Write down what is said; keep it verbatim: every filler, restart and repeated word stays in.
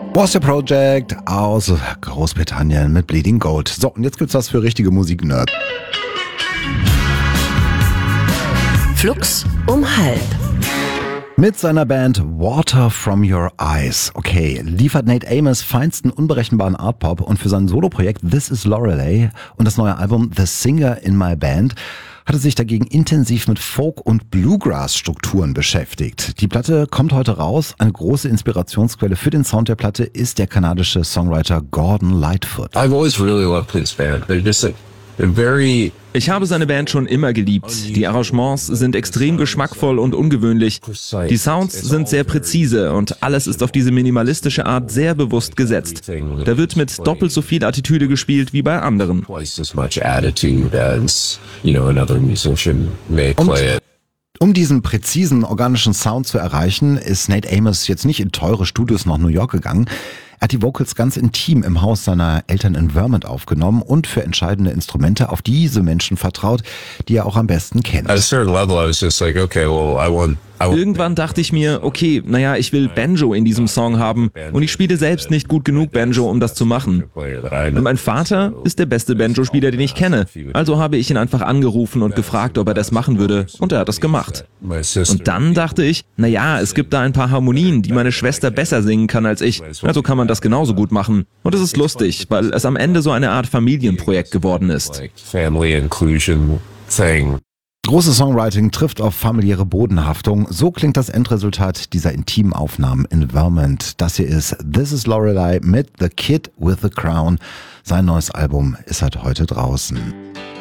Worcester Project aus Großbritannien mit Bleeding Gold. So, und jetzt gibt's was für richtige Musik-Nerds. Flux um halb. Mit seiner Band Water From Your Eyes. Okay, liefert Nate Amos feinsten unberechenbaren Art-Pop und für sein Soloprojekt This Is Lorelei und das neue Album The Singer in My Band hat er sich dagegen intensiv mit Folk- und Bluegrass-Strukturen beschäftigt. Die Platte kommt heute raus. Eine große Inspirationsquelle für den Sound der Platte ist der kanadische Songwriter Gordon Lightfoot. I've always really loved his band. They're just a, they're very Ich habe seine Band schon immer geliebt. Die Arrangements sind extrem geschmackvoll und ungewöhnlich. Die Sounds sind sehr präzise und alles ist auf diese minimalistische Art sehr bewusst gesetzt. Da wird mit doppelt so viel Attitüde gespielt wie bei anderen. twice as much attitude as, you know, another musician may play it. Um diesen präzisen organischen Sound zu erreichen, ist Nate Amos jetzt nicht in teure Studios nach New York gegangen. Er hat die Vocals ganz intim im Haus seiner Eltern in Vermont aufgenommen und für entscheidende Instrumente auf diese Menschen vertraut, die er auch am besten kennt. At a certain level, I was just like, okay, well, I want, I want Irgendwann dachte ich mir, okay, naja, ich will Banjo in diesem Song haben und ich spiele selbst nicht gut genug Banjo, um das zu machen. Und mein Vater ist der beste Banjo-Spieler, den ich kenne. Also habe ich ihn einfach angerufen und gefragt, ob er das machen würde und er hat das gemacht. Und dann dachte ich, naja, es gibt da ein paar Harmonien, die meine Schwester besser singen kann als ich. Also kann man das genauso gut machen. Und es ist lustig, weil es am Ende so eine Art Familienprojekt geworden ist. like family inclusion thing. Großes Songwriting trifft auf familiäre Bodenhaftung. So klingt das Endresultat dieser intimen Aufnahmen in Vermont. Das hier ist This Is Lorelei mit The Kid with the Crown. Sein neues Album ist halt heute draußen.